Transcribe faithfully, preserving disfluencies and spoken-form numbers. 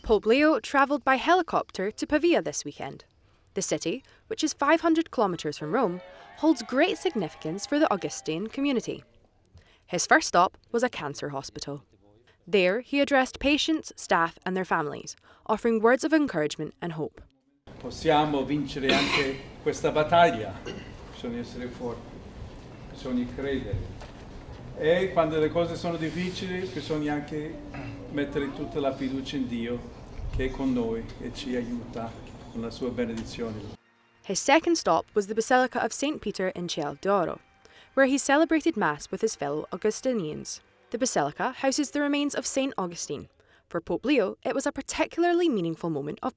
Pope Leo travelled by helicopter to Pavia this weekend. The city, which is five hundred kilometres from Rome, holds great significance for the Augustine community. His first stop was a cancer hospital. There, he addressed patients, staff and their families, offering words of encouragement and hope. Possiamo vincere anche questa battaglia, bisogna essere forti, bisogna credere. E quando le cose sono difficili bisogna anche mettere tutta la fiducia in Dio che è con noi e ci aiuta con la sua benedizione. His second stop was the Basilica of Saint Peter in Ciel d'Oro, where he celebrated Mass with his fellow Augustinians. The basilica houses the remains of Saint Augustine. For Pope Leo, it was a particularly meaningful moment of